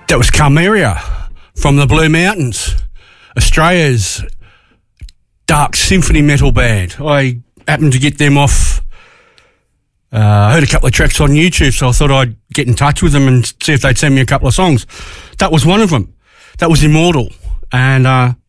That was Carmeria from the Blue Mountains, Australia's dark symphony metal band. I happened to get them off. I heard a couple of tracks on YouTube, so I thought I'd get in touch with them and see if they'd send me a couple of songs. That was one of them. That was Immortal. And